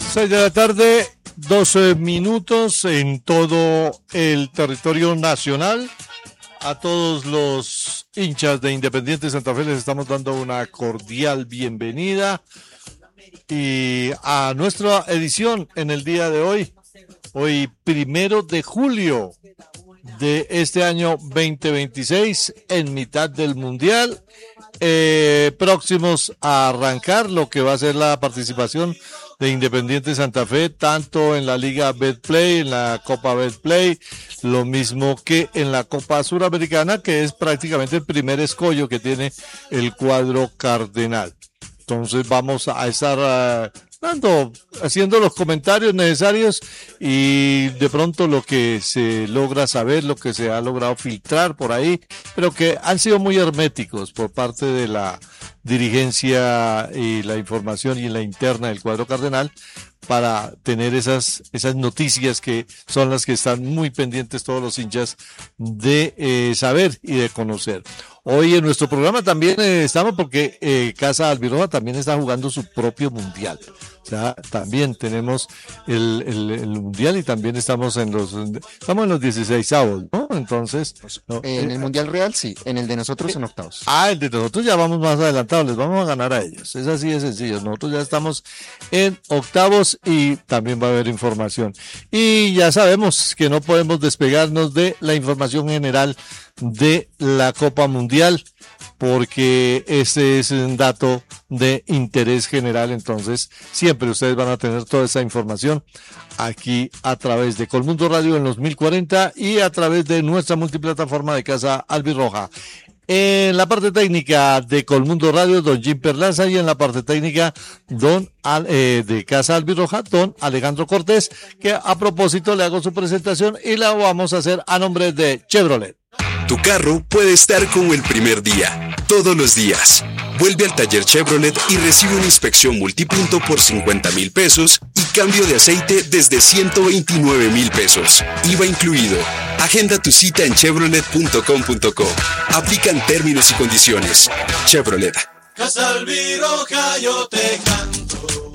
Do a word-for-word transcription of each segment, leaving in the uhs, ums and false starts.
seis de la tarde, doce minutos en todo el territorio nacional. A todos los hinchas de Independiente Santa Fe les estamos dando una cordial bienvenida y a nuestra edición en el día de hoy, hoy primero de julio de este año veinte veintiséis, en mitad del Mundial, eh, próximos a arrancar lo que va a ser la participación de Independiente Santa Fe, tanto en la Liga Betplay, en la Copa Betplay, lo mismo que en la Copa Suramericana, que es prácticamente el primer escollo que tiene el cuadro cardenal. Entonces vamos a estar uh, dando, haciendo los comentarios necesarios y de pronto lo que se logra saber, lo que se ha logrado filtrar por ahí, pero que han sido muy herméticos por parte de la dirigencia y la información y la interna del cuadro cardenal, para tener esas esas noticias que son las que están muy pendientes todos los hinchas de eh, saber y de conocer. Hoy en nuestro programa también eh, estamos porque eh, Casa Albirroja también está jugando su propio mundial. O sea, también tenemos el, el, el mundial y también estamos en los estamos en los dieciseisavos, ¿no? Entonces, ¿no? En el mundial real sí, en el de nosotros en octavos. Ah, el de nosotros ya vamos más adelantados, les vamos a ganar a ellos. Es así de sencillo. Nosotros ya estamos en octavos y también va a haber información. Y ya sabemos que no podemos despegarnos de la información general de la Copa Mundial, porque ese es un dato de interés general. Entonces siempre ustedes van a tener toda esa información aquí a través de Colmundo Radio en los mil cuarenta y a través de nuestra multiplataforma de Casa Albirroja. En la parte técnica de Colmundo Radio, don Jim Perlaza, y en la parte técnica don eh, de Casa Albirroja, don Alejandro Cortés, que a propósito le hago su presentación y la vamos a hacer a nombre de Chevrolet. Tu carro puede estar como el primer día, todos los días. Vuelve al taller Chevrolet y recibe una inspección multipunto por cincuenta mil pesos y cambio de aceite desde ciento veintinueve mil pesos. I V A incluido. Agenda tu cita en chevrolet punto com punto co. Aplican términos y condiciones. Chevrolet. Casa Albirroja, yo te canto.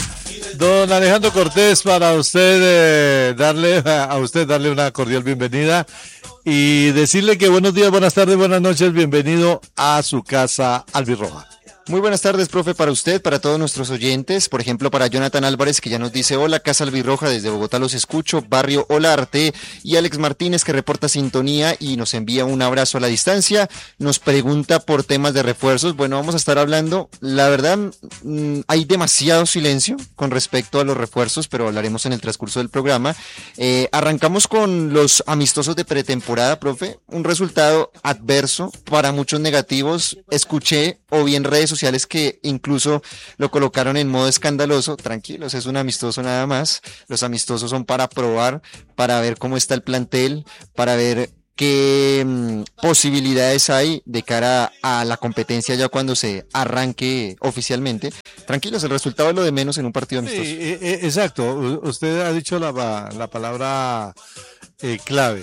Don Alejandro Cortés, para usted eh, darle a usted darle una cordial bienvenida y decirle que buenos días, buenas tardes, buenas noches, bienvenido a su Casa Albirroja. Muy buenas tardes, profe, para usted, para todos nuestros oyentes, por ejemplo, para Jonathan Álvarez, que ya nos dice, hola, Casa Albirroja, desde Bogotá los escucho, barrio Olarte, y Alex Martínez, que reporta sintonía y nos envía un abrazo a la distancia, nos pregunta por temas de refuerzos. Bueno, vamos a estar hablando, la verdad, mmm, hay demasiado silencio con respecto a los refuerzos, pero hablaremos en el transcurso del programa. Eh, arrancamos con los amistosos de pretemporada, profe, un resultado adverso, para muchos negativos, escuché, o bien redes sociales que incluso lo colocaron en modo escandaloso. Tranquilos, es un amistoso nada más. Los amistosos son para probar, para ver cómo está el plantel, para ver qué mmm, posibilidades hay de cara a la competencia ya cuando se arranque oficialmente. Tranquilos, el resultado es lo de menos en un partido amistoso. Sí, eh, exacto, usted ha dicho la, la palabra eh, clave.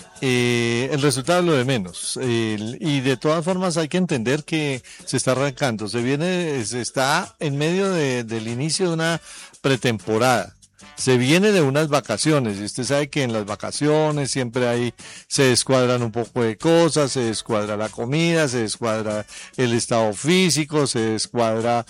Eh, el resultado es lo de menos, eh, y de todas formas hay que entender que se está arrancando, se viene, se está en medio de, del inicio de una pretemporada, se viene de unas vacaciones y usted sabe que en las vacaciones siempre ahí se descuadran un poco de cosas, se descuadra la comida, se descuadra el estado físico, se descuadra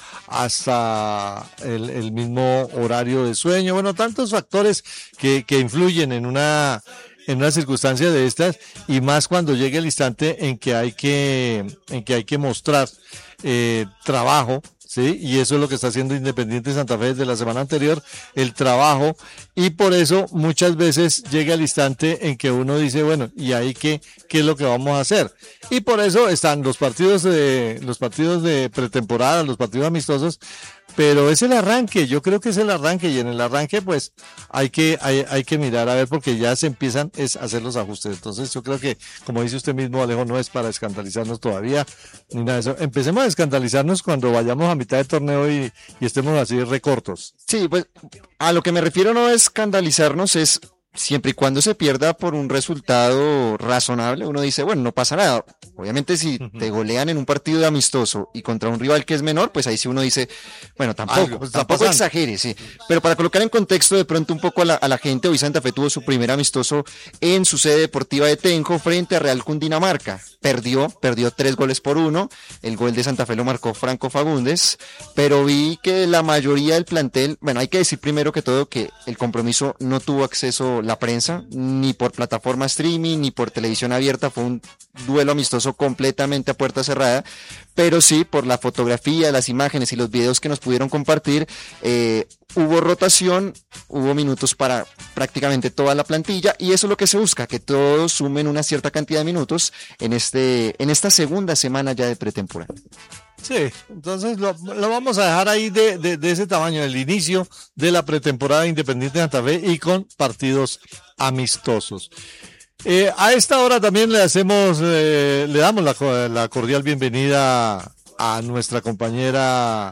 hasta el, el mismo horario de sueño, bueno, tantos factores que, que influyen en una en una circunstancia de estas, y más cuando llegue el instante en que hay que en que hay que mostrar eh, trabajo, ¿sí? Y eso es lo que está haciendo Independiente Santa Fe desde la semana anterior, el trabajo, y por eso muchas veces llega el instante en que uno dice, bueno, ¿y ahí qué, qué es lo que vamos a hacer? Y por eso están los partidos de los partidos de pretemporada, los partidos amistosos, pero es el arranque, yo creo que es el arranque, y en el arranque pues hay que hay, hay que mirar a ver, porque ya se empiezan es a hacer los ajustes. Entonces yo creo que, como dice usted mismo, Alejo, no es para escandalizarnos todavía ni nada de eso. Empecemos a escandalizarnos cuando vayamos a mitad de torneo y, y estemos así recortos. Sí, pues a lo que me refiero no es escandalizarnos, es siempre y cuando se pierda por un resultado razonable, uno dice, bueno, no pasa nada. Obviamente si uh-huh. te golean en un partido de amistoso y contra un rival que es menor, pues ahí sí uno dice, bueno, tampoco, pues tampoco exagere, sí. Pero para colocar en contexto de pronto un poco a la, a la gente, hoy Santa Fe tuvo su primer amistoso en su sede deportiva de Tenjo frente a Real Cundinamarca. Perdió, perdió tres goles por uno, el gol de Santa Fe lo marcó Franco Fagundes, pero vi que la mayoría del plantel, bueno, hay que decir primero que todo que el compromiso no tuvo acceso la prensa, ni por plataforma streaming, ni por televisión abierta, fue un duelo amistoso completamente a puerta cerrada, pero sí por la fotografía, las imágenes y los videos que nos pudieron compartir, eh, hubo rotación, hubo minutos para prácticamente toda la plantilla y eso es lo que se busca, que todos sumen una cierta cantidad de minutos en este, en esta segunda semana ya de pretemporada. Sí, entonces lo, lo vamos a dejar ahí de, de, de ese tamaño, el inicio de la pretemporada de Independiente Santa Fe y con partidos amistosos. Eh, a esta hora también le hacemos, eh, le damos la, la cordial bienvenida a nuestra compañera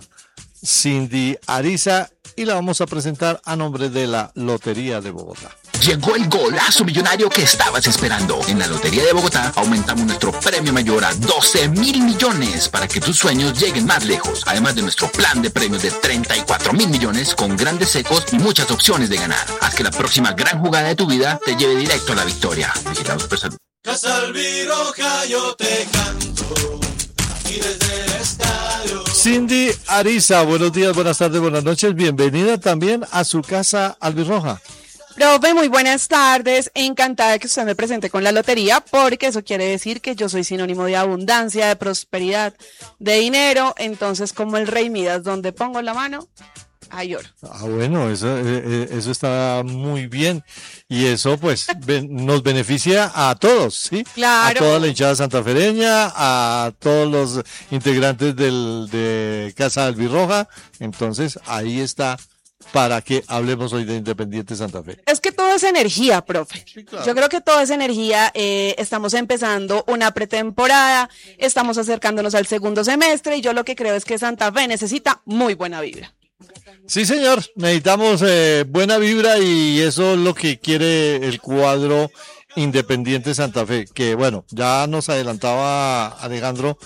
Cindy Ariza y la vamos a presentar a nombre de la Lotería de Bogotá. Llegó el golazo millonario que estabas esperando. En la Lotería de Bogotá aumentamos nuestro premio mayor a doce mil millones para que tus sueños lleguen más lejos. Además de nuestro plan de premios de treinta y cuatro mil millones con grandes secos y muchas opciones de ganar. Haz que la próxima gran jugada de tu vida te lleve directo a la victoria. Vigilados por salud. Casa Albiroja, yo te canto. Y desde el estadio. Cindy Ariza, buenos días, buenas tardes, buenas noches. Bienvenida también a su Casa Albirroja. Profe, muy buenas tardes, encantada de que usted me presente con la lotería, porque eso quiere decir que yo soy sinónimo de abundancia, de prosperidad, de dinero, entonces como el rey Midas, donde pongo la mano, hay oro. Ah, bueno, eso, eso está muy bien, y eso pues nos beneficia a todos, ¿sí? Claro. A toda la hinchada santafereña, a todos los integrantes del, de Casa Albirroja, entonces ahí está. Para que hablemos hoy de Independiente Santa Fe. Es que todo es energía, profe. Sí, claro. Yo creo que todo es energía. Eh, estamos empezando una pretemporada, estamos acercándonos al segundo semestre y yo lo que creo es que Santa Fe necesita muy buena vibra. Sí, señor. Necesitamos eh, buena vibra y eso es lo que quiere el cuadro Independiente Santa Fe. Que bueno, ya nos adelantaba Alejandro.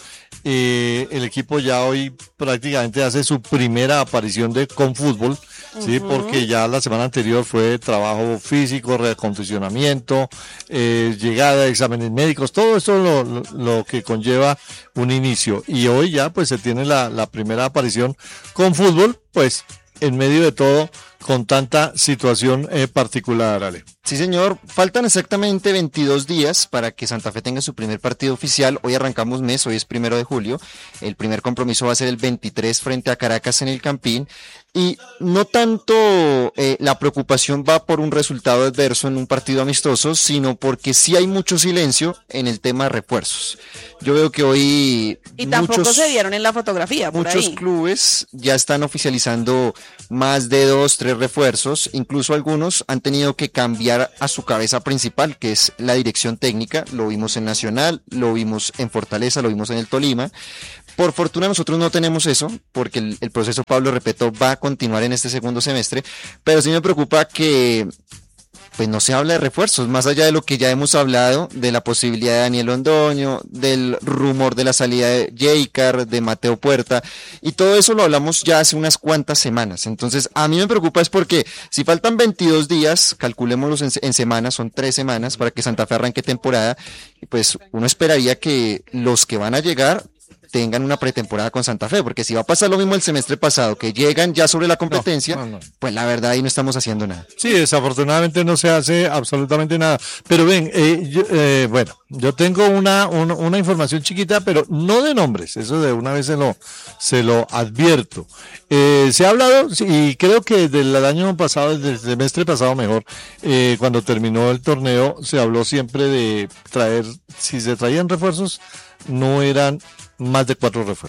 Eh, el equipo ya hoy prácticamente hace su primera aparición de con fútbol, uh-huh. sí, porque ya la semana anterior fue trabajo físico, reacondicionamiento, eh, llegada de exámenes médicos, todo eso lo, lo, lo que conlleva un inicio. Y hoy ya pues se tiene la, la primera aparición con fútbol, pues en medio de todo, con tanta situación eh, particular, Ale. Sí, señor. Faltan exactamente veintidós días para que Santa Fe tenga su primer partido oficial. Hoy arrancamos mes, hoy es primero de julio. El primer compromiso va a ser el veintitrés frente a Caracas en el Campín. Y no tanto eh, la preocupación va por un resultado adverso en un partido amistoso, sino porque sí hay mucho silencio en el tema de refuerzos. Yo veo que hoy y tampoco muchos, se dieron en la fotografía por muchos ahí. clubes ya están oficializando más de dos, tres refuerzos, incluso algunos han tenido que cambiar a su cabeza principal, que es la dirección técnica. Lo vimos en Nacional, lo vimos en Fortaleza, lo vimos en el Tolima. Por fortuna nosotros no tenemos eso, porque el, el proceso, Pablo, repito, va a continuar en este segundo semestre, pero sí me preocupa que pues no se habla de refuerzos, más allá de lo que ya hemos hablado, de la posibilidad de Daniel Londoño, del rumor de la salida de Jaycar, de Mateo Puerta, y todo eso lo hablamos ya hace unas cuantas semanas. Entonces, a mí me preocupa es porque si faltan veintidós días, calculémoslos en, en semanas, son tres semanas para que Santa Fe arranque temporada, pues uno esperaría que los que van a llegar tengan una pretemporada con Santa Fe, porque si va a pasar lo mismo el semestre pasado, que llegan ya sobre la competencia, no, no, no. pues la verdad ahí no estamos haciendo nada. Sí, desafortunadamente no se hace absolutamente nada. Pero ven, eh, yo, eh, bueno, yo tengo una, una, una información chiquita, pero no de nombres, eso de una vez se lo, se lo advierto. Eh, se ha hablado, y creo que desde el año pasado, desde el semestre pasado mejor, eh, cuando terminó el torneo, se habló siempre de traer, si se traían refuerzos, no eran más de cuatro refuerzos.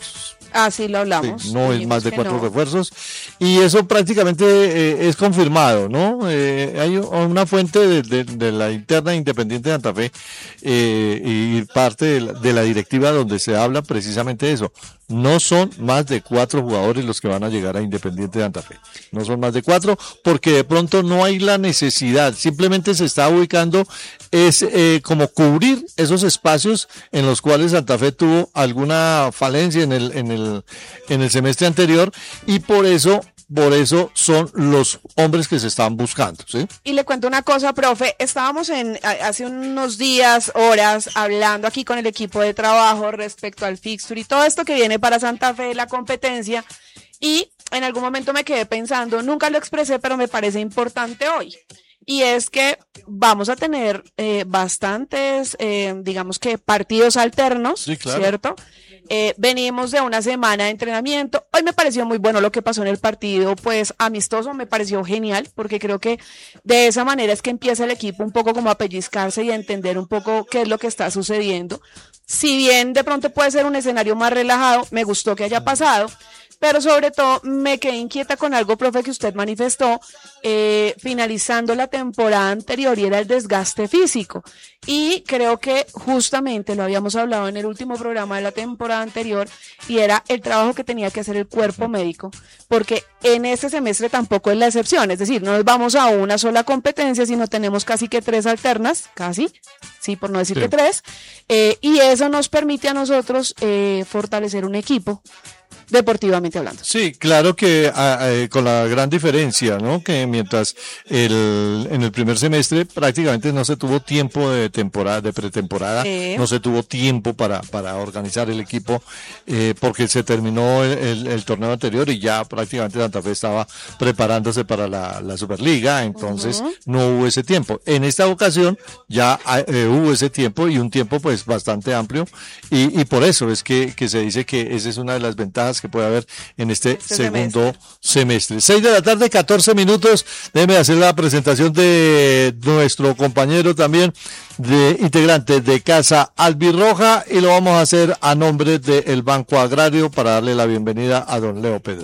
Así lo hablamos. Sí, no es más de que cuatro no. refuerzos. Y eso prácticamente eh, es confirmado, ¿no? Eh, hay una fuente de, de, de la interna Independiente de Santa Fe eh, y parte de la, de la directiva donde se habla precisamente de eso. No son más de cuatro jugadores los que van a llegar a Independiente de Santa Fe. No son más de cuatro porque de pronto no hay la necesidad. Simplemente se está ubicando es eh, como cubrir esos espacios en los cuales Santa Fe tuvo alguna falencia en el en el en el semestre anterior y por eso por eso son los hombres que se están buscando, ¿sí? Y le cuento una cosa, profe, estábamos en hace unos días, horas, hablando aquí con el equipo de trabajo respecto al fixture y todo esto que viene para Santa Fe, la competencia, y en algún momento me quedé pensando, nunca lo expresé, pero me parece importante hoy. Y es que vamos a tener eh, bastantes, eh, digamos que partidos alternos, sí, claro. ¿cierto? Eh, venimos de una semana de entrenamiento. Hoy me pareció muy bueno lo que pasó en el partido, pues amistoso, me pareció genial, porque creo que de esa manera es que empieza el equipo un poco como a pellizcarse y a entender un poco qué es lo que está sucediendo. Si bien de pronto puede ser un escenario más relajado, me gustó que haya pasado. Pero sobre todo me quedé inquieta con algo, profe, que usted manifestó eh, finalizando la temporada anterior y era el desgaste físico. Y creo que justamente lo habíamos hablado en el último programa de la temporada anterior y era el trabajo que tenía que hacer el cuerpo médico, porque en este semestre tampoco es la excepción. Es decir, no nos vamos a una sola competencia, sino tenemos casi que tres alternas, casi, sí, por no decir sí. que tres, eh, y eso nos permite a nosotros eh, fortalecer un equipo. Deportivamente hablando. Sí, claro que eh, con la gran diferencia, ¿no? Que mientras el, en el primer semestre prácticamente no se tuvo tiempo de temporada, de pretemporada, sí. no se tuvo tiempo para, para organizar el equipo, eh, porque se terminó el, el, el torneo anterior y ya prácticamente Santa Fe estaba preparándose para la, la Superliga, entonces uh-huh. no hubo ese tiempo. En esta ocasión ya eh, hubo ese tiempo y un tiempo pues bastante amplio y, y por eso es que, que se dice que esa es una de las ventajas que puede haber en este, este segundo semestre. semestre. seis de la tarde, catorce minutos. Déjeme hacer la presentación de nuestro compañero también, de integrante de Casa Albirroja, y lo vamos a hacer a nombre del Banco Agrario para darle la bienvenida a don Leo Pedra.